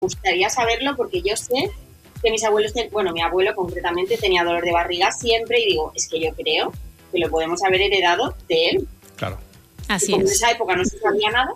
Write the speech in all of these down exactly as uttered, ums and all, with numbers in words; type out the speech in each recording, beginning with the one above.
gustaría saberlo porque yo sé que mis abuelos, bueno, mi abuelo concretamente tenía dolor de barriga siempre y digo, es que yo creo que lo podemos haber heredado de él. Claro. Así como es. En esa época no se sabía nada.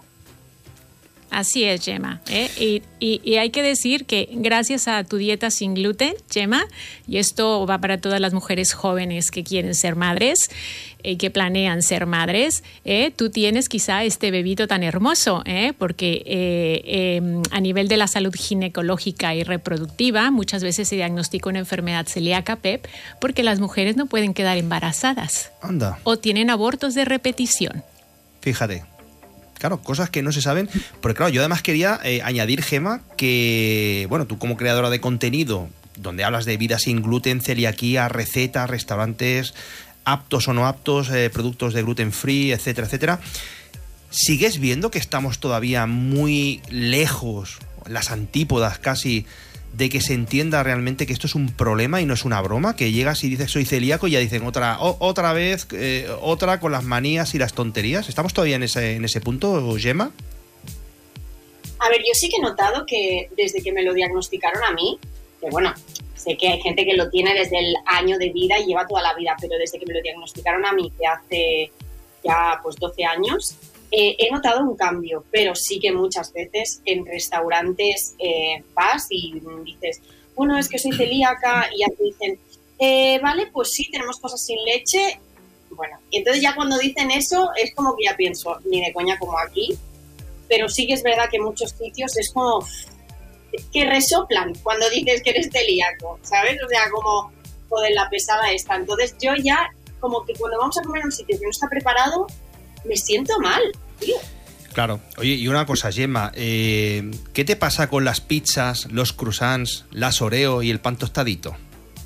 Así es, Gemma. ¿eh? Y, y, y hay que decir que gracias a tu dieta sin gluten, Gemma, y esto va para todas las mujeres jóvenes que quieren ser madres y eh, que planean ser madres, eh, tú tienes quizá este bebito tan hermoso, eh, porque eh, eh, a nivel de la salud ginecológica y reproductiva muchas veces se diagnostica una enfermedad celíaca, Pep, porque las mujeres no pueden quedar embarazadas. Anda. O tienen abortos de repetición. Fíjate. Claro, cosas que no se saben. Porque claro, yo además quería eh, añadir, Gemma, que, bueno, tú como creadora de contenido, donde hablas de vida sin gluten, celiaquía, recetas, restaurantes, aptos o no aptos, eh, productos de gluten free, etcétera, etcétera, ¿sigues viendo que estamos todavía muy lejos, las antípodas casi, de que se entienda realmente que esto es un problema y no es una broma? Que llegas y dices soy celíaco y ya dicen otra oh, otra vez, eh, otra con las manías y las tonterías. ¿Estamos todavía en ese, en ese punto, Gemma? A ver, yo sí que he notado que desde que me lo diagnosticaron a mí, que bueno, sé que hay gente que lo tiene desde el año de vida y lleva toda la vida, pero desde que me lo diagnosticaron a mí, que hace ya pues doce años, Eh, he notado un cambio, pero sí que muchas veces en restaurantes eh, vas y dices, bueno, es que soy celíaca, y ya te dicen, eh, vale, pues sí, tenemos cosas sin leche. Bueno, y entonces ya cuando dicen eso es como que ya pienso, ni de coña como aquí, pero sí que es verdad que en muchos sitios es como que resoplan cuando dices que eres celíaco, ¿sabes? O sea, como, joder, la pesada esta. Entonces yo ya, como que cuando vamos a comer en un sitio que no está preparado, me siento mal, tío. Claro. Oye, y una cosa, Gemma, eh, ¿qué te pasa con las pizzas, los croissants, las Oreo y el pan tostadito?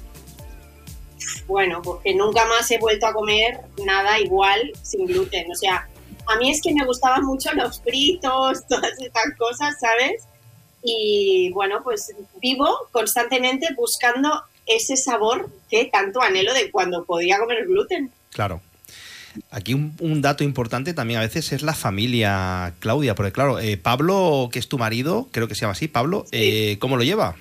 Bueno, porque nunca más he vuelto a comer nada igual sin gluten. O sea, a mí es que me gustaban mucho los fritos, todas estas cosas, ¿sabes? Y bueno, pues vivo constantemente buscando ese sabor que tanto anhelo de cuando podía comer gluten. Claro. Aquí un, un dato importante también a veces es la familia, Claudia, porque claro, eh, Pablo, que es tu marido, creo que se llama así, Pablo, sí. eh, ¿cómo lo lleva?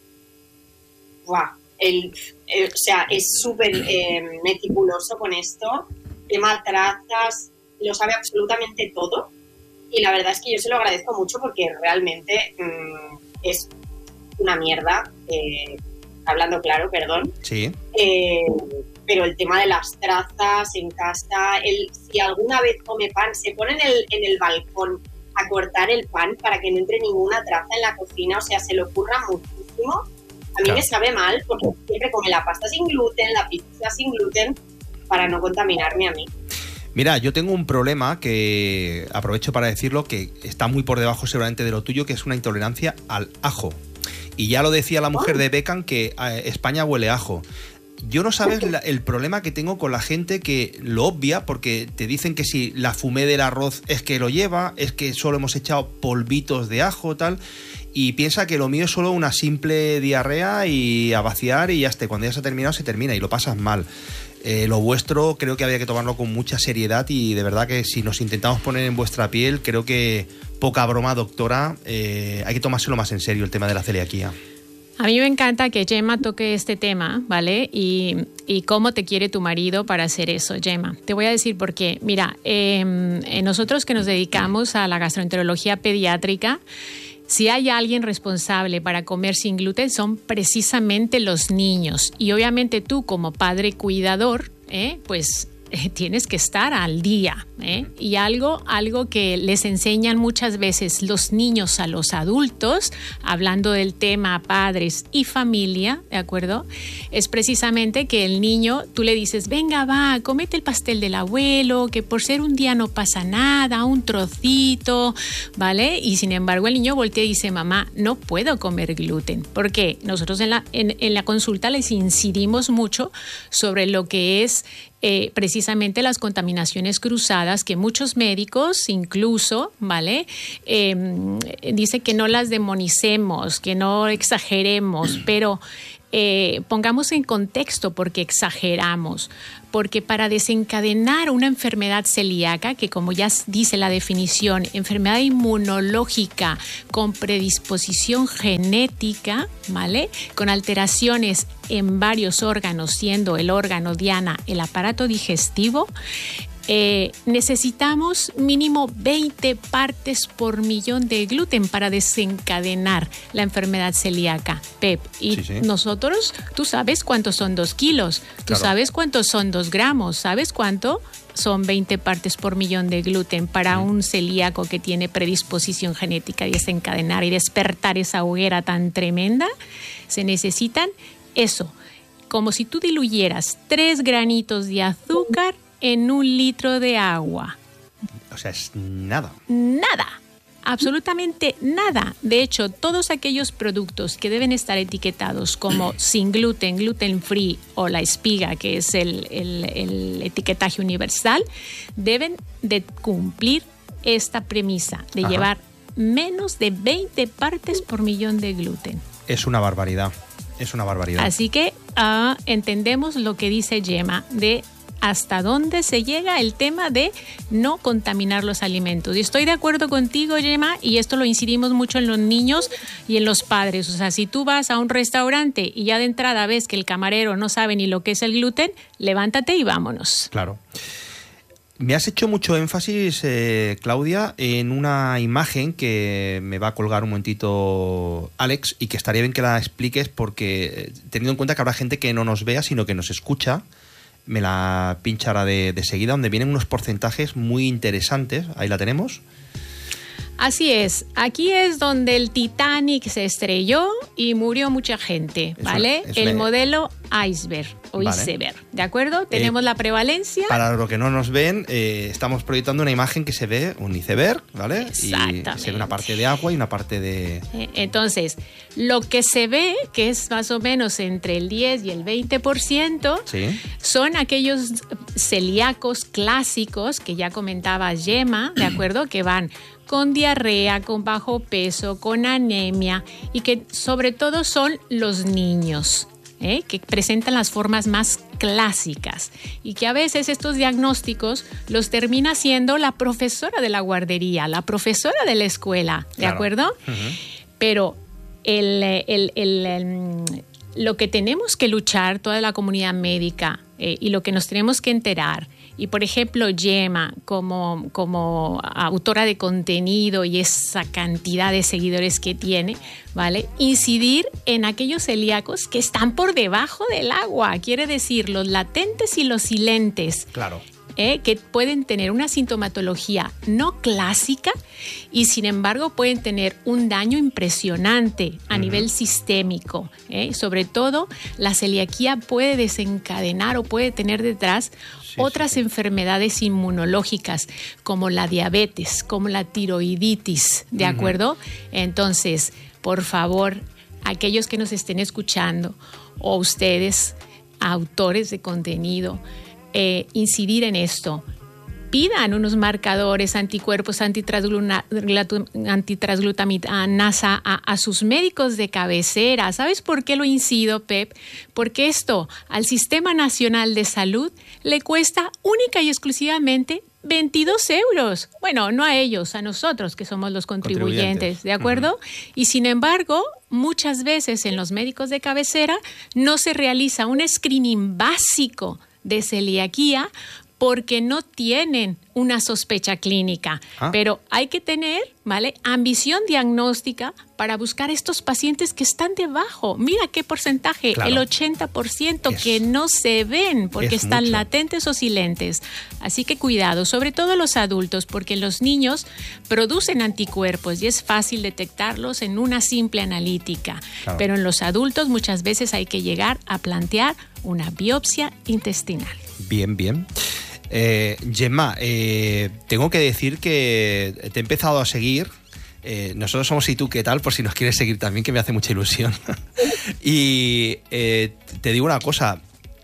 Buah, el, el, o sea, es súper eh, meticuloso con esto, tema trazas, lo sabe absolutamente todo, y la verdad es que yo se lo agradezco mucho porque realmente mmm, es una mierda, eh, hablando claro, perdón. Sí. Eh, pero el tema de las trazas en casa, el, si alguna vez come pan, se pone en el, en el balcón a cortar el pan para que no entre ninguna traza en la cocina, o sea, se le ocurra muchísimo. A mí claro. me sabe mal porque siempre come la pasta sin gluten, la pizza sin gluten, para no contaminarme a mí. Mira, yo tengo un problema que aprovecho para decirlo, que está muy por debajo seguramente de lo tuyo, que es una intolerancia al ajo. Y ya lo decía la mujer oh. de Beckham, que eh, España huele a ajo. Yo no sabes la, el problema que tengo con la gente que lo obvia, porque te dicen que si la fumé del arroz es que lo lleva, es que solo hemos echado polvitos de ajo, tal, y piensa que lo mío es solo una simple diarrea y a vaciar y ya está. Cuando ya se ha terminado, se termina y lo pasas mal. Eh, lo vuestro creo que habría que tomarlo con mucha seriedad y de verdad que si nos intentamos poner en vuestra piel, creo que poca broma, doctora, eh, hay que tomárselo más en serio el tema de la celiaquía. A mí me encanta que Gemma toque este tema, ¿vale? Y, y cómo te quiere tu marido para hacer eso, Gemma. Te voy a decir por qué. Mira, eh, nosotros que nos dedicamos a la gastroenterología pediátrica, si hay alguien responsable para comer sin gluten son precisamente los niños. Y obviamente tú como padre cuidador, ¿eh? pues eh, tienes que estar al día. ¿eh? Y algo, algo que les enseñan muchas veces los niños a los adultos, hablando del tema padres y familia, ¿de acuerdo? Es precisamente que el niño, tú le dices, venga, va, cómete el pastel del abuelo, que por ser un día no pasa nada, un trocito, ¿vale? Y sin embargo el niño voltea y dice, mamá, no puedo comer gluten. ¿Por qué? Nosotros en la, en, en la consulta les incidimos mucho sobre lo que es Eh, precisamente las contaminaciones cruzadas que muchos médicos incluso, ¿vale? Eh, dice que no las demonicemos, que no exageremos, pero eh, pongamos en contexto porque exageramos. Porque para desencadenar una enfermedad celíaca, que como ya dice la definición, enfermedad inmunológica con predisposición genética, ¿vale? Con alteraciones en varios órganos, siendo el órgano diana el aparato digestivo, Eh, necesitamos mínimo veinte partes por millón de gluten para desencadenar la enfermedad celíaca, Pep. Y sí, sí. nosotros, tú sabes cuántos son dos kilos, tú claro. sabes cuántos son dos gramos, ¿sabes cuánto? Son veinte partes por millón de gluten para mm. un celíaco que tiene predisposición genética de desencadenar y despertar esa hoguera tan tremenda. Se necesitan eso, como si tú diluyeras tres granitos de azúcar en un litro de agua. O sea, es nada. Nada. Absolutamente nada. De hecho, todos aquellos productos que deben estar etiquetados como sin gluten, gluten free o la espiga, que es el, el, el etiquetaje universal, deben de cumplir esta premisa de Ajá. llevar menos de veinte partes por millón de gluten. Es una barbaridad. Es una barbaridad. Así que uh, entendemos lo que dice Gemma de hasta dónde se llega el tema de no contaminar los alimentos. Y estoy de acuerdo contigo, Gemma, y esto lo incidimos mucho en los niños y en los padres. O sea, si tú vas a un restaurante y ya de entrada ves que el camarero no sabe ni lo que es el gluten, levántate y vámonos. Claro. Me has hecho mucho énfasis, eh, Claudia, en una imagen que me va a colgar un momentito Alex y que estaría bien que la expliques porque, teniendo en cuenta que habrá gente que no nos vea, sino que nos escucha, me la pinchará de, de seguida, donde vienen unos porcentajes muy interesantes. Ahí la tenemos. Así es. Aquí es donde el Titanic se estrelló y murió mucha gente, ¿vale? Es una, es el una... modelo iceberg o vale. iceberg, ¿de acuerdo? Tenemos eh, la prevalencia. Para los que no nos ven, eh, estamos proyectando una imagen que se ve un iceberg, ¿vale? Exactamente. Y se ve una parte de agua y una parte de... Entonces, lo que se ve, que es más o menos entre el diez y el veinte por ciento, sí. son aquellos celíacos clásicos que ya comentaba Gemma, ¿de acuerdo? Que van con diarrea, con bajo peso, con anemia y que sobre todo son los niños, ¿eh? que presentan las formas más clásicas y que a veces estos diagnósticos los termina haciendo la profesora de la guardería, la profesora de la escuela, ¿de claro. acuerdo? Uh-huh. Pero el, el, el, el, lo que tenemos que luchar toda la comunidad médica eh, y lo que nos tenemos que enterar. Y, por ejemplo, Gemma, como, como autora de contenido y esa cantidad de seguidores que tiene, ¿vale? Incidir en aquellos celíacos que están por debajo del agua. Quiere decir, los latentes y los silentes. Claro. ¿Eh? Que pueden tener una sintomatología no clásica y sin embargo pueden tener un daño impresionante a uh-huh. nivel sistémico. ¿eh? Sobre todo la celiaquía puede desencadenar o puede tener detrás sí, otras sí. enfermedades inmunológicas como la diabetes, como la tiroiditis, ¿de uh-huh. acuerdo? Entonces, por favor, aquellos que nos estén escuchando o ustedes, autores de contenido, Eh, incidir en esto. Pidan unos marcadores, anticuerpos, antitransglutaminasa a, a sus médicos de cabecera. ¿Sabes por qué lo incido, Pep? Porque esto al Sistema Nacional de Salud le cuesta única y exclusivamente veintidós euros. Bueno, no a ellos, a nosotros que somos los contribuyentes, contribuyentes. ¿de acuerdo? Uh-huh. Y sin embargo, muchas veces en los médicos de cabecera no se realiza un screening básico de celiaquía porque no tienen una sospecha clínica. Ah. Pero hay que tener, ¿vale?, ambición diagnóstica para buscar estos pacientes que están debajo. Mira qué porcentaje, claro. el ochenta por ciento es, que no se ven porque están mucho. latentes o silentes. Así que cuidado, sobre todo los adultos, porque los niños producen anticuerpos y es fácil detectarlos en una simple analítica. Claro. Pero en los adultos muchas veces hay que llegar a plantear una biopsia intestinal. Bien, bien. Eh, Gemma, eh, tengo que decir que te he empezado a seguir. Eh, nosotros somos Y Tú Qué Tal, por si nos quieres seguir también, que me hace mucha ilusión. Y eh, te digo una cosa,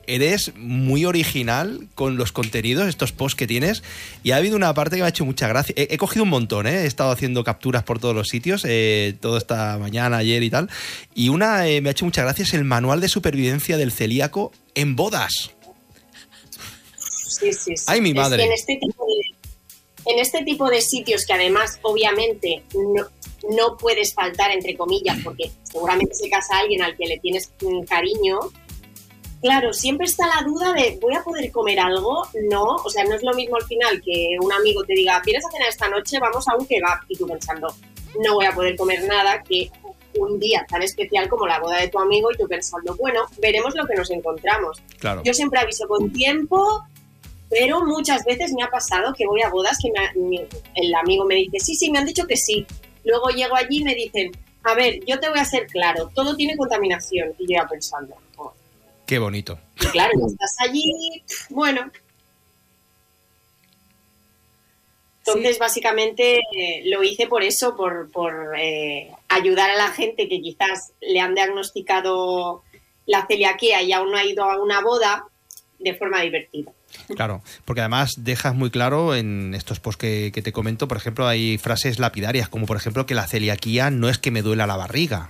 eres muy original con los contenidos, estos posts que tienes, y ha habido una parte que me ha hecho mucha gracia. He, he cogido un montón, ¿eh? He estado haciendo capturas por todos los sitios, eh, toda esta mañana, ayer y tal, y una eh, me ha hecho mucha gracia, es el manual de supervivencia del celíaco en bodas. Sí, sí, sí. ¡Ay, mi madre! Es que en este tipo de, en este tipo de sitios que además, obviamente, no, no puedes faltar, entre comillas, porque seguramente se casa alguien al que le tienes un cariño. Claro, siempre está la duda de, ¿voy a poder comer algo? No, o sea, no es lo mismo al final que un amigo te diga, ¿vienes a cenar esta noche? Vamos a un kebab. Y tú pensando, no voy a poder comer nada, que un día tan especial como la boda de tu amigo, y tú pensando, bueno, veremos lo que nos encontramos. Claro. Yo siempre aviso con tiempo, pero muchas veces me ha pasado que voy a bodas que me, mi, el amigo me dice, sí, sí, me han dicho que sí. Luego llego allí y me dicen, a ver, yo te voy a ser claro, todo tiene contaminación. Y yo ya pensando, oh. Qué bonito. Y claro, estás allí, bueno. Entonces, sí. básicamente, eh, lo hice por eso, por, por eh, ayudar a la gente que quizás le han diagnosticado la celiaquía y aún no ha ido a una boda de forma divertida. Claro, porque además dejas muy claro en estos posts que, que te comento, por ejemplo, hay frases lapidarias, como por ejemplo que la celiaquía no es que me duela la barriga.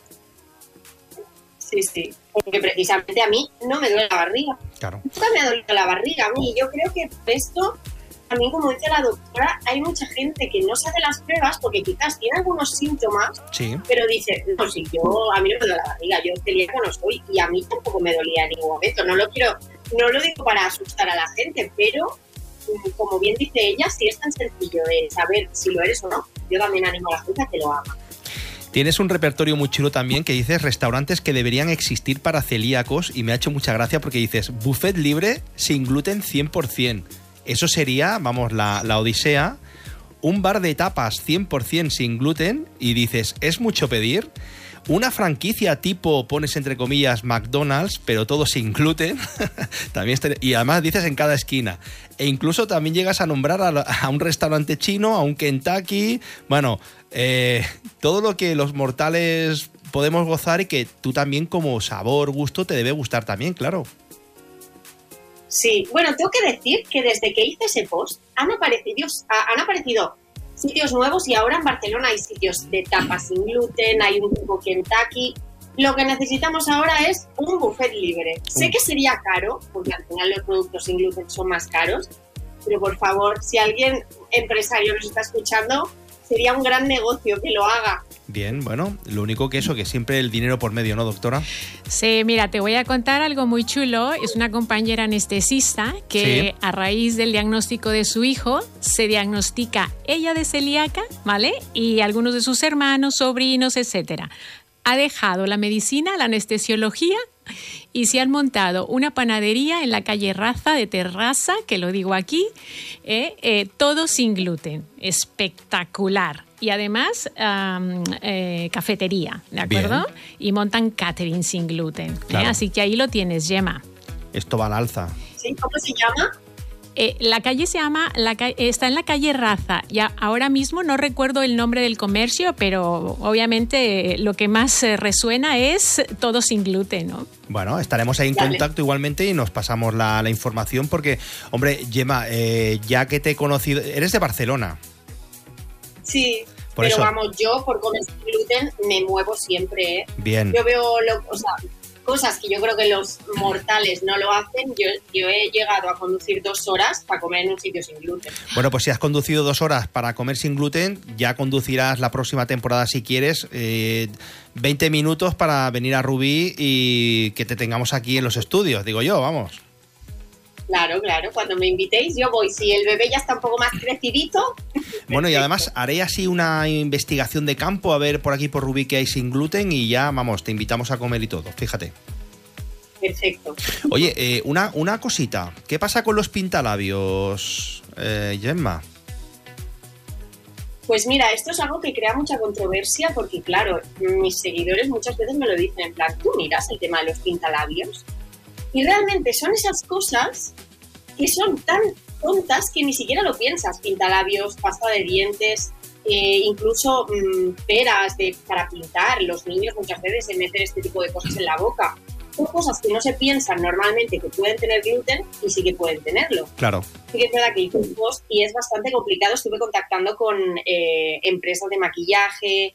Sí, sí, porque precisamente a mí no me duele la barriga. Claro. Nunca me ha dolido la barriga a mí. Yo creo que por esto, también como dice la doctora, hay mucha gente que no se hace las pruebas porque quizás tiene algunos síntomas, sí. pero dice, no, si yo, a mí no me duele la barriga, yo celíaco no soy, y a mí tampoco me dolía en ningún momento. No lo quiero, no lo digo para asustar a la gente, pero como bien dice ella, si es tan sencillo de saber si lo eres o no, yo también animo a la gente a que lo haga. Tienes un repertorio muy chulo también que dices restaurantes que deberían existir para celíacos, y me ha hecho mucha gracia porque dices buffet libre sin gluten cien por ciento. Eso sería, vamos, la, la odisea. Un bar de tapas cien por ciento sin gluten y dices, ¿es mucho pedir? Una franquicia tipo, pones entre comillas, McDonald's, pero todo sin gluten. También está, y además dices en cada esquina. E incluso también llegas a nombrar a, a un restaurante chino, a un Kentucky. Bueno, eh, todo lo que los mortales podemos gozar y que tú también como sabor, gusto, te debe gustar también, claro. Sí, bueno, tengo que decir que desde que hice ese post han aparecido, han aparecido sitios nuevos, y ahora en Barcelona hay sitios de tapas sin gluten, hay un tipo Kentucky. Lo que necesitamos ahora es un buffet libre. Mm. Sé que sería caro, porque al final los productos sin gluten son más caros, pero por favor, si alguien empresario nos está escuchando, sería un gran negocio que lo haga. Bien, bueno, lo único que eso, que siempre el dinero por medio, ¿no, doctora? Sí, mira, te voy a contar algo muy chulo. Es una compañera anestesista que sí. a raíz del diagnóstico de su hijo, se diagnostica ella de celíaca, ¿vale? Y algunos de sus hermanos, sobrinos, etcétera. Ha dejado la medicina, la anestesiología, y se han montado una panadería en la calle Raza de Terraza, que lo digo aquí, eh, eh, todo sin gluten. Espectacular. Y además um, eh, cafetería, ¿de acuerdo? Bien. Y montan catering sin gluten. Claro. ¿eh? Así que ahí lo tienes, Gemma. Esto va al alza. ¿Sí? ¿Cómo se llama? Eh, la calle se llama, la ca- está en la calle Raza. Ya ahora mismo no recuerdo el nombre del comercio, pero obviamente eh, lo que más eh, resuena es todo sin gluten, ¿no? Bueno, estaremos ahí en Dale. contacto igualmente y nos pasamos la, la información porque, hombre, Gemma, eh, ya que te he conocido, eres de Barcelona. Sí, por pero eso. vamos, yo por comer sin gluten me muevo siempre, ¿eh? Bien. Yo veo, lo, o sea, cosas que yo creo que los mortales no lo hacen. Yo, yo he llegado a conducir dos horas para comer en un sitio sin gluten. Bueno, pues si has conducido dos horas para comer sin gluten, ya conducirás la próxima temporada si quieres, eh, veinte minutos para venir a Rubí y que te tengamos aquí en los estudios, digo yo, vamos. Claro, claro, cuando me invitéis yo voy. Si el bebé ya está un poco más crecidito. Bueno, y además haré así una investigación de campo, a ver por aquí por Rubí qué hay sin gluten y ya, vamos, te invitamos a comer y todo, fíjate. Perfecto. Oye, eh, una, una cosita, ¿qué pasa con los pintalabios, eh, Gemma? Pues mira, esto es algo que crea mucha controversia porque, claro, mis seguidores muchas veces me lo dicen en plan, ¿tú miras el tema de los pintalabios? Y realmente son esas cosas que son tan tontas que ni siquiera lo piensas. Pintalabios, pasta de dientes, eh, incluso mmm, peras de, para pintar. Los niños muchas veces se meten este tipo de cosas en la boca. son cosas que no se piensan normalmente que pueden tener gluten y sí que pueden tenerlo. Claro. Sí que es verdad que hice un post y es bastante complicado. Estuve contactando con eh, empresas de maquillaje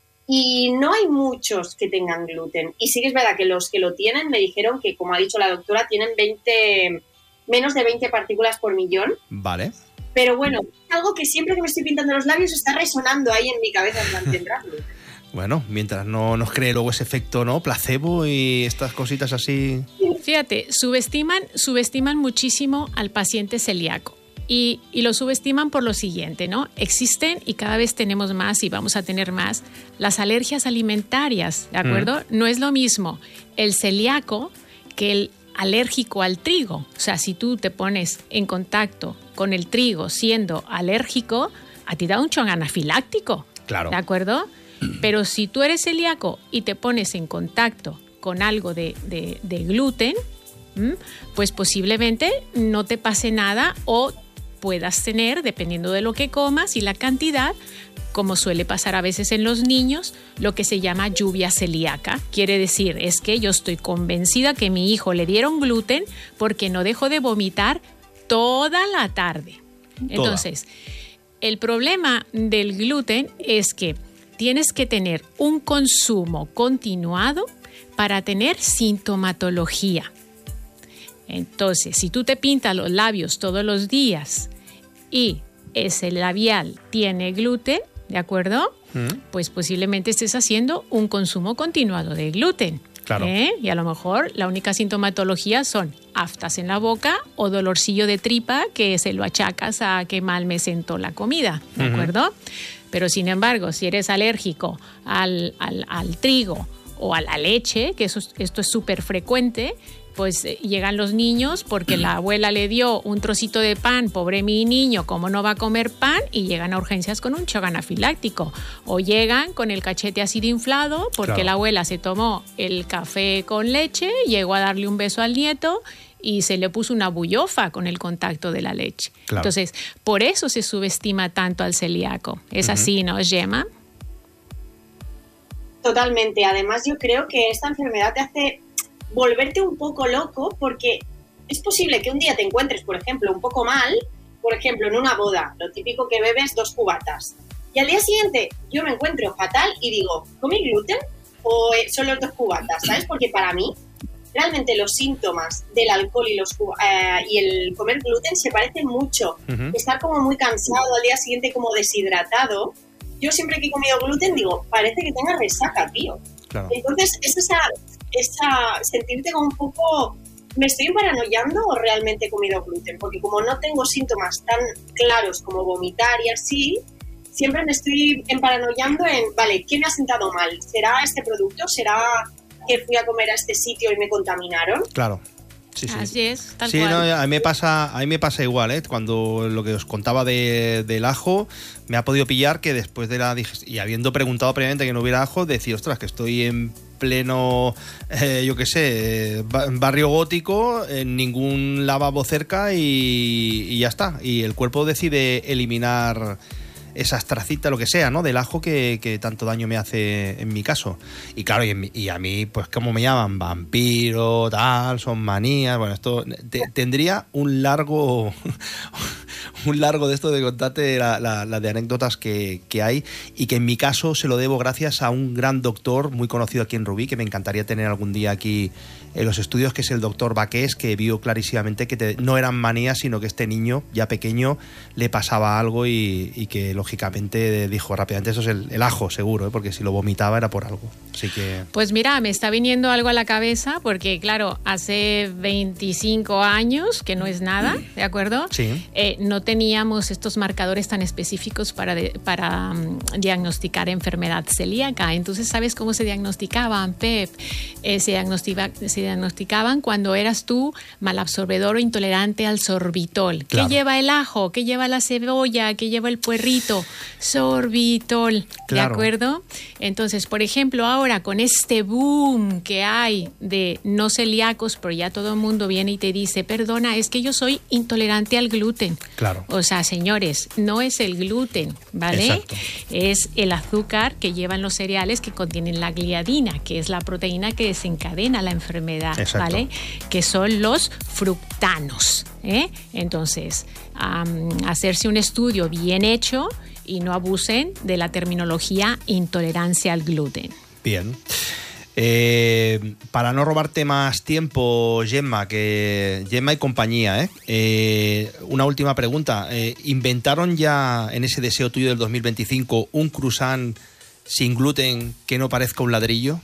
y no hay muchos que tengan gluten. Y sí que es verdad que los que lo tienen me dijeron que, como ha dicho la doctora, tienen veinte, menos de veinte partículas por millón. Vale. Pero bueno, algo que siempre que me estoy pintando los labios está resonando ahí en mi cabeza, en plan, ¿tendrá gluten? Bueno, mientras no nos cree luego ese efecto, ¿no? Placebo y estas cositas así. Fíjate, subestiman, subestiman muchísimo al paciente celíaco. Y, y lo subestiman por lo siguiente, ¿no? Existen, y cada vez tenemos más y vamos a tener más, las alergias alimentarias, ¿de acuerdo? Mm. No es lo mismo el celíaco que el alérgico al trigo. O sea, si tú te pones en contacto con el trigo siendo alérgico, a ti da un shock anafiláctico. Claro. ¿De acuerdo? Pero si tú eres celíaco y te pones en contacto con algo de, de, de gluten, pues posiblemente no te pase nada o puedas tener, dependiendo de lo que comas y la cantidad, como suele pasar a veces en los niños, lo que se llama lluvia celíaca. Quiere decir, es que yo estoy convencida que a mi hijo le dieron gluten porque no dejó de vomitar toda la tarde. Toda. Entonces, el problema del gluten es que tienes que tener un consumo continuado para tener sintomatología. Entonces, si tú te pintas los labios todos los días y ese labial tiene gluten, ¿de acuerdo? ¿Mm? Pues posiblemente estés haciendo un consumo continuado de gluten. Claro. ¿eh? Y a lo mejor la única sintomatología son aftas en la boca o dolorcillo de tripa que se lo achacas a que mal me sentó la comida, ¿de uh-huh. acuerdo? Pero sin embargo, si eres alérgico al, al, al trigo o a la leche, que eso, esto es súper frecuente, pues eh, llegan los niños porque la abuela le dio un trocito de pan, pobre mi niño, ¿cómo no va a comer pan? Y llegan a urgencias con un shock anafiláctico. O llegan con el cachete así de inflado porque claro. la abuela se tomó el café con leche, llegó a darle un beso al nieto y se le puso una bullofa con el contacto de la leche. Claro. Entonces, por eso se subestima tanto al celíaco. Es uh-huh. así, ¿no, Gemma? Totalmente. Además, yo creo que esta enfermedad te hace volverte un poco loco porque es posible que un día te encuentres, por ejemplo, un poco mal, por ejemplo, en una boda, lo típico que bebes dos cubatas. Y al día siguiente yo me encuentro fatal y digo, ¿comí gluten o solo dos cubatas? ¿Sabes? Porque para mí, realmente los síntomas del alcohol y, los, uh, y el comer gluten se parecen mucho. Uh-huh. Estar como muy cansado, al día siguiente como deshidratado. Yo siempre que he comido gluten digo, parece que tenga resaca, tío. Claro. Entonces, es esa... esa sentirte como un poco, ¿me estoy paranoiando o realmente he comido gluten? Porque como no tengo síntomas tan claros como vomitar y así, siempre me estoy paranoiando en, vale, ¿qué me ha sentado mal? ¿Será este producto? ¿Será que fui a comer a este sitio y me contaminaron? Claro. Sí, sí. Así es, tal sí, cual. No, a mí me pasa, a mí me pasa igual, ¿eh? Cuando lo que os contaba de, del ajo, me ha podido pillar que después de la digestión, y habiendo preguntado previamente que no hubiera ajo, decir, ostras, que estoy en pleno, eh, yo qué sé, barrio gótico, en ningún lavabo cerca y, y ya está. Y el cuerpo decide eliminar esas tracitas, lo que sea, ¿no? Del ajo que, que tanto daño me hace en mi caso. Y claro, y, en mi, y a mí, pues, ¿cómo me llaman? Vampiro, tal, son manías. Bueno, esto te, tendría un largo... un largo de esto de contarte la, la, la de anécdotas que, que hay y que en mi caso se lo debo gracias a un gran doctor muy conocido aquí en Rubí, que me encantaría tener algún día aquí en los estudios, que es el doctor Baqués, que vio clarísimamente que te, no eran manías, sino que este niño ya pequeño le pasaba algo y, y que lógicamente dijo rápidamente, eso es el, el ajo seguro, ¿eh? Porque si lo vomitaba era por algo. Así que... Pues mira, me está viniendo algo a la cabeza porque claro, hace veinticinco años, que no es nada, ¿de acuerdo? Sí. Eh, no teníamos estos marcadores tan específicos para, de, para um, diagnosticar enfermedad celíaca. Entonces, ¿sabes cómo se diagnosticaban, Pep? Eh, se, diagnostica, se diagnosticaban cuando eras tú malabsorbedor o intolerante al sorbitol. Claro. ¿Qué lleva el ajo? ¿Qué lleva la cebolla? ¿Qué lleva el puerrito? sorbito, sorbitol, claro. ¿de acuerdo? Entonces, por ejemplo, ahora con este boom que hay de no celíacos, pero ya todo el mundo viene y te dice, perdona, es que yo soy intolerante al gluten. Claro. O sea, señores, no es el gluten, ¿vale? Exacto. Es el azúcar que llevan los cereales que contienen la gliadina, que es la proteína que desencadena la enfermedad, exacto. ¿vale? Que son los fructanos, ¿eh? Entonces, um, hacerse un estudio bien hecho y no abusen de la terminología intolerancia al gluten. Bien. Eh, para no robarte más tiempo, Gemma, que Gemma y compañía, ¿eh? Eh, una última pregunta. Eh, ¿Inventaron ya en ese deseo tuyo del dos mil veinticinco un croissant sin gluten que no parezca un ladrillo?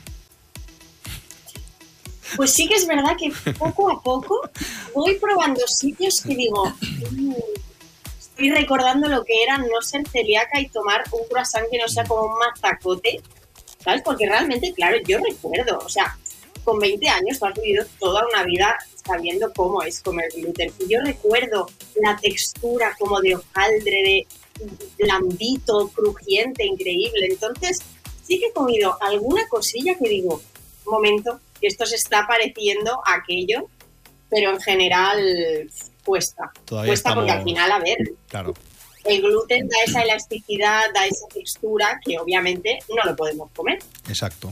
Pues sí que es verdad que poco a poco voy probando sitios que digo, mmm, estoy recordando lo que era no ser celíaca y tomar un croissant que no sea como un mazacote, ¿sabes? Porque realmente, claro, yo recuerdo, o sea, con veinte años tú has vivido toda una vida sabiendo cómo es comer gluten. Y yo recuerdo la textura como de hojaldre, de blandito, crujiente, increíble. Entonces, sí que he comido alguna cosilla que digo, un momento, que esto se está pareciendo a aquello, pero en general cuesta. Todavía cuesta estamos... porque al final, a ver, claro. El gluten da esa elasticidad, da esa textura que obviamente no lo podemos comer. Exacto.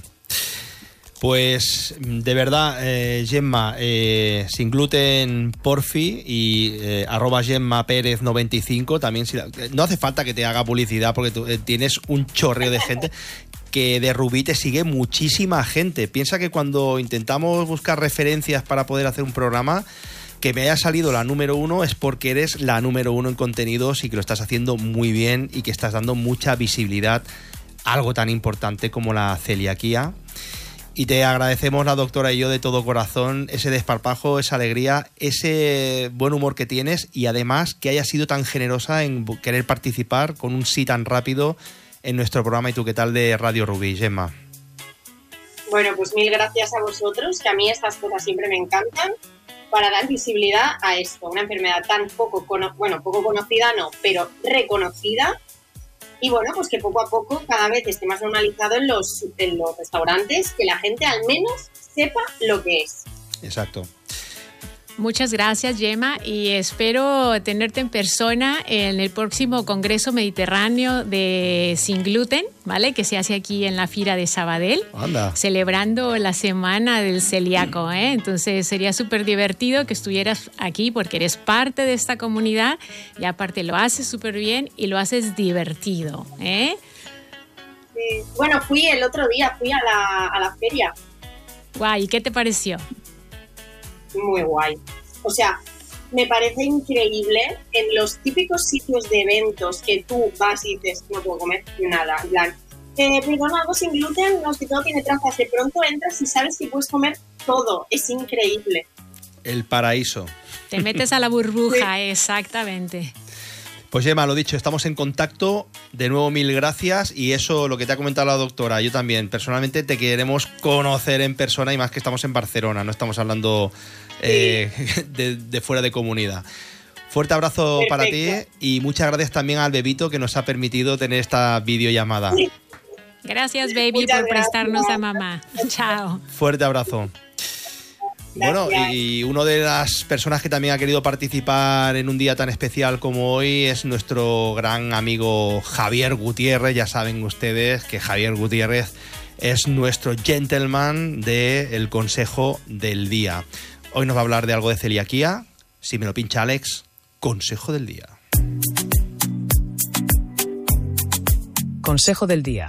Pues de verdad, eh, Gemma, eh, sin gluten porfi y eh, arroba Gemma Pérez noventa y cinco, también si, no hace falta que te haga publicidad porque tú eh, tienes un chorreo de gente que de Rubí te sigue muchísima gente. Piensa que cuando intentamos buscar referencias para poder hacer un programa, que me haya salido la número uno es porque eres la número uno en contenidos y que lo estás haciendo muy bien y que estás dando mucha visibilidad a algo tan importante como la celiaquía. Y te agradecemos la doctora y yo de todo corazón ese desparpajo, esa alegría, ese buen humor que tienes y además que hayas sido tan generosa en querer participar con un sí tan rápido en nuestro programa Y tú qué tal de Radio Rubí, Gemma. Bueno, pues mil gracias a vosotros, que a mí estas cosas siempre me encantan, para dar visibilidad a esto, una enfermedad tan poco, cono- bueno, poco conocida no, pero reconocida. Y bueno, pues que poco a poco cada vez esté más normalizado en los, en los restaurantes, que la gente al menos sepa lo que es. Exacto. Muchas gracias, Gemma, y espero tenerte en persona en el próximo Congreso Mediterráneo de Sin Gluten, ¿vale? Que se hace aquí en la Fira de Sabadell, Anda. celebrando la Semana del Celíaco, ¿eh? Entonces sería súper divertido que estuvieras aquí porque eres parte de esta comunidad y aparte lo haces súper bien y lo haces divertido, ¿eh? Sí. Bueno, fui el otro día, fui a la, a la feria. Guay, ¿y qué te pareció? Muy guay. O sea, me parece increíble en los típicos sitios de eventos que tú vas y dices, no puedo comer nada. En plan, eh, perdón, algo sin gluten, no, si todo tiene trazas. De pronto entras y sabes que puedes comer todo. Es increíble. El paraíso. Te metes a la burbuja, Sí. Exactamente. Pues Gemma, lo dicho, estamos en contacto. De nuevo, mil gracias. Y eso, lo que te ha comentado la doctora, yo también. Personalmente te queremos conocer en persona y más que estamos en Barcelona, no estamos hablando eh, de, de fuera de comunidad. Fuerte abrazo Perfecto. para ti y muchas gracias también al bebito que nos ha permitido tener esta videollamada. Sí. Gracias, baby, Muchas por prestarnos gracias. a mamá. Chao. Fuerte abrazo. Bueno, Gracias. y una de las personas que también ha querido participar en un día tan especial como hoy es nuestro gran amigo Javier Gutiérrez. Ya saben ustedes que Javier Gutiérrez es nuestro gentleman del Consejo del Día. Hoy nos va a hablar de algo de celiaquía. Si me lo pincha Alex, Consejo del Día. Consejo del Día.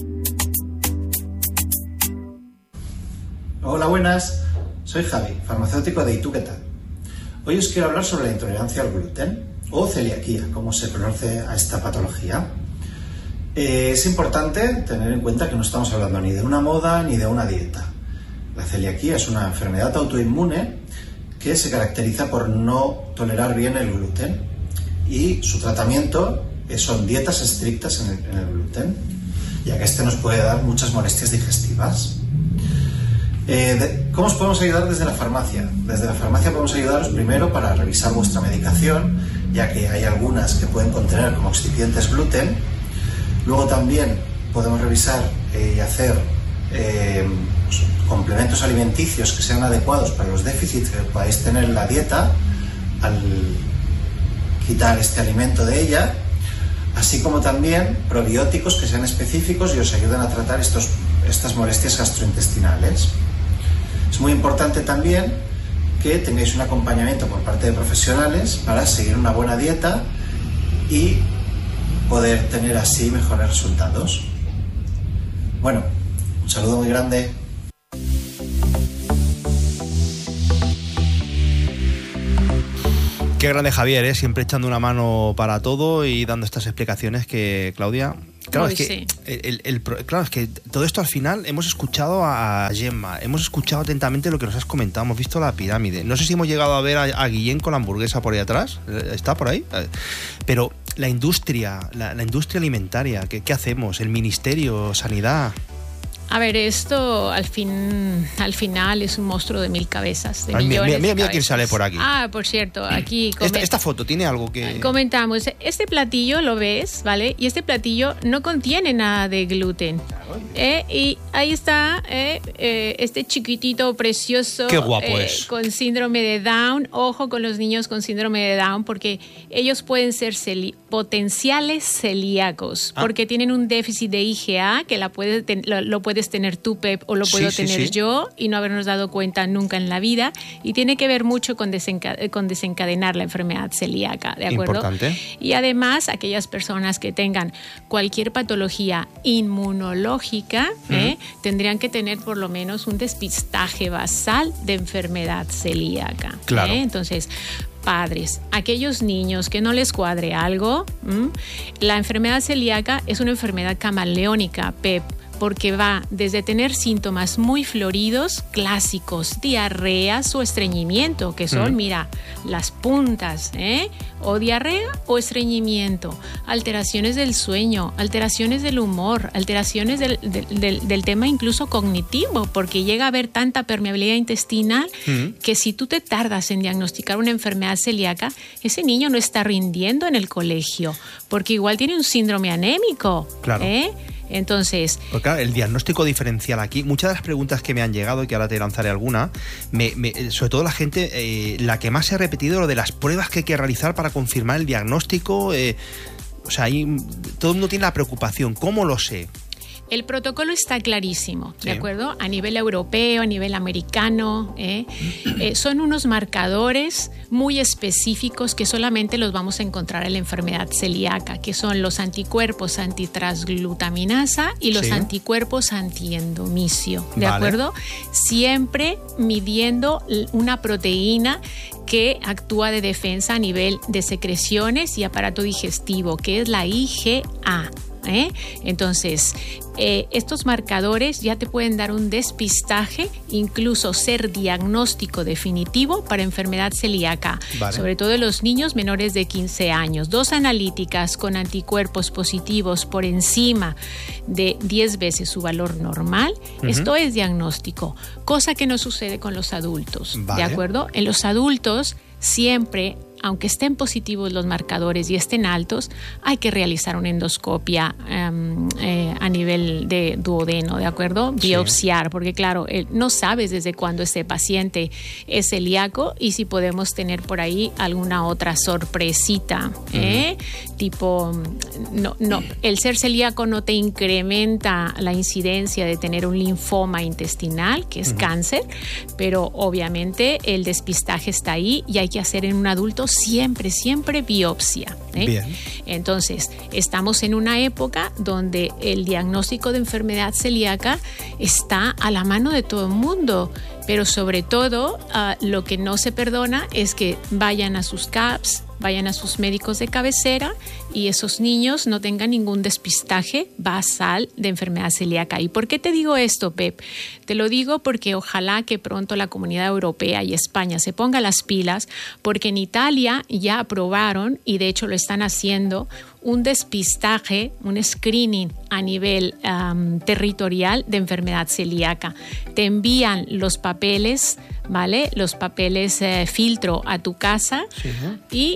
Hola, buenas. Soy Javi, farmacéutico de ¿Y tú qué tal? Hoy os quiero hablar sobre la intolerancia al gluten, o celiaquía, como se conoce a esta patología. Eh, es importante tener en cuenta que no estamos hablando ni de una moda ni de una dieta. La celiaquía es una enfermedad autoinmune que se caracteriza por no tolerar bien el gluten y su tratamiento son dietas estrictas en el, en el gluten, ya que este nos puede dar muchas molestias digestivas. Eh, de, ¿Cómo os podemos ayudar desde la farmacia? Desde la farmacia podemos ayudaros primero para revisar vuestra medicación ya que hay algunas que pueden contener como excipientes gluten. Luego también podemos revisar y hacer eh, complementos alimenticios que sean adecuados para los déficits que podáis tener en la dieta al quitar este alimento de ella, así como también probióticos que sean específicos y os ayuden a tratar estos, estas molestias gastrointestinales. Es muy importante también que tengáis un acompañamiento por parte de profesionales para seguir una buena dieta y poder tener así mejores resultados. Bueno, un saludo muy grande. Qué grande Javier, ¿eh? Siempre echando una mano para todo y dando estas explicaciones que, Claudia... Claro, Uy, es que, sí. el, el, el, claro, es que todo esto al final hemos escuchado a Gemma, hemos escuchado atentamente lo que nos has comentado, hemos visto la pirámide. No sé si hemos llegado a ver a, a Guillén con la hamburguesa por ahí atrás, ¿está por ahí? Pero la industria, la, la industria alimentaria, ¿qué, qué hacemos? El Ministerio, Sanidad... A ver, esto al fin, al final es un monstruo de mil cabezas, de Ay, millones mira, mira, de mira quién cabezas. sale por aquí. Ah, por cierto, aquí Esta, esta foto tiene algo que... comentamos. Este platillo lo ves, ¿vale? Y este platillo no contiene nada de gluten. Eh, y ahí está eh, eh, este chiquitito precioso. Qué guapo eh, es. Con síndrome de Down. Ojo con los niños con síndrome de Down porque ellos pueden ser celi- potenciales celíacos Ah. porque tienen un déficit de I G A que la puede ten- lo, lo puedes tener tú, Pep, o lo Sí, puedo sí, tener sí. yo y no habernos dado cuenta nunca en la vida. Y tiene que ver mucho con, desenca- con desencadenar la enfermedad celíaca, ¿de acuerdo? Importante. Y además, aquellas personas que tengan cualquier patología inmunológica ¿eh? tendrían que tener por lo menos un despistaje basal de enfermedad celíaca. Claro. ¿eh? Entonces, padres, aquellos niños que no les cuadre algo, ¿m? La enfermedad celíaca es una enfermedad camaleónica, Pep, porque va desde tener síntomas muy floridos, clásicos, diarreas o estreñimiento, que son, mm. mira, las puntas, ¿eh? O diarrea o estreñimiento, alteraciones del sueño, alteraciones del humor, alteraciones del, del, del, del tema incluso cognitivo, porque llega a haber tanta permeabilidad intestinal mm. que si tú te tardas en diagnosticar una enfermedad celíaca, ese niño no está rindiendo en el colegio, porque igual tiene un síndrome anémico, claro. ¿eh? Entonces, pues claro, el diagnóstico diferencial aquí, muchas de las preguntas que me han llegado y que ahora te lanzaré alguna, me, me, sobre todo la gente, eh, la que más se ha repetido, lo de las pruebas que hay que realizar para confirmar el diagnóstico, eh, o sea, ahí todo el mundo tiene la preocupación, ¿cómo lo sé? El protocolo está clarísimo, ¿de sí. acuerdo? A nivel europeo, a nivel americano. ¿eh? Eh, son unos marcadores muy específicos que solamente los vamos a encontrar en la enfermedad celíaca, que son los anticuerpos antitransglutaminasa y los sí. anticuerpos antiendomicio, ¿de vale. acuerdo? Siempre midiendo una proteína que actúa de defensa a nivel de secreciones y aparato digestivo, que es la I G A. ¿Eh? Entonces, eh, estos marcadores ya te pueden dar un despistaje, incluso ser diagnóstico definitivo para enfermedad celíaca, vale. sobre todo en los niños menores de quince años. Dos analíticas con anticuerpos positivos por encima de diez veces su valor normal, uh-huh. esto es diagnóstico, cosa que no sucede con los adultos, vale. ¿de acuerdo? En los adultos siempre, aunque estén positivos los marcadores y estén altos, hay que realizar una endoscopia um, eh, a nivel de duodeno, ¿de acuerdo? Biopsiar, sí. porque claro, eh, no sabes desde cuándo este paciente es celíaco y si podemos tener por ahí alguna otra sorpresita, ¿eh? Uh-huh. Tipo, no, no, el ser celíaco no te incrementa la incidencia de tener un linfoma intestinal, que es uh-huh. cáncer, pero obviamente el despistaje está ahí y hay que hacer en un adulto siempre, siempre biopsia. ¿eh? Bien. Entonces, estamos en una época donde el diagnóstico de enfermedad celíaca está a la mano de todo el mundo, pero sobre todo uh, lo que no se perdona es que vayan a sus C A Ps, vayan a sus médicos de cabecera y esos niños no tengan ningún despistaje basal de enfermedad celíaca. ¿Y por qué te digo esto, Pep? Te lo digo porque ojalá que pronto la Comunidad Europea y España se ponga las pilas, porque en Italia ya aprobaron, y de hecho lo están haciendo, un despistaje, un screening a nivel um, territorial de enfermedad celíaca. Te envían los papeles, ¿vale? Los papeles eh, filtro a tu casa sí, ¿eh? y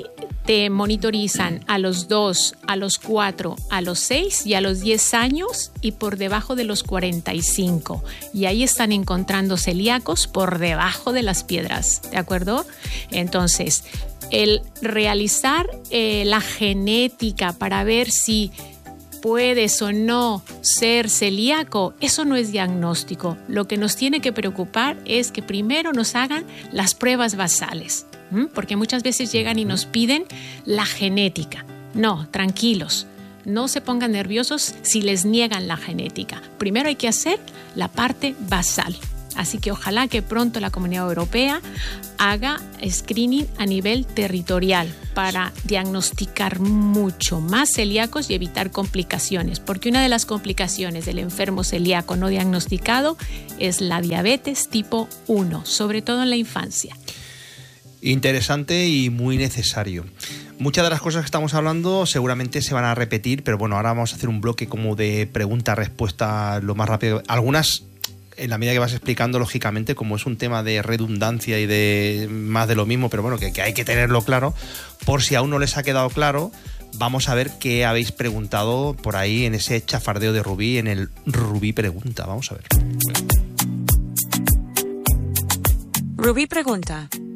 te monitorizan a los dos, a los cuatro, a los seis y a los diez años y por debajo de los cuarenta y cinco. Y ahí están encontrando celíacos por debajo de las piedras, ¿de acuerdo? Entonces, el realizar eh, la genética para ver si puedes o no ser celíaco, eso no es diagnóstico. Lo que nos tiene que preocupar es que primero nos hagan las pruebas basales, ¿m? Porque muchas veces llegan y nos piden la genética. No, tranquilos, no se pongan nerviosos si les niegan la genética. Primero hay que hacer la parte basal. Así que ojalá que pronto la Comunidad Europea haga screening a nivel territorial para diagnosticar mucho más celíacos y evitar complicaciones, porque una de las complicaciones del enfermo celíaco no diagnosticado es la diabetes tipo uno, sobre todo en la infancia. Interesante y muy necesario. Muchas de las cosas que estamos hablando seguramente se van a repetir, pero bueno, ahora vamos a hacer un bloque como de pregunta-respuesta lo más rápido. Algunas, en la medida que vas explicando, lógicamente, como es un tema de redundancia y de más de lo mismo, pero bueno, que, que hay que tenerlo claro. Por si aún no les ha quedado claro, vamos a ver qué habéis preguntado por ahí en ese chafardeo de Rubí, en el Rubí Pregunta. Vamos a ver. Rubí Pregunta.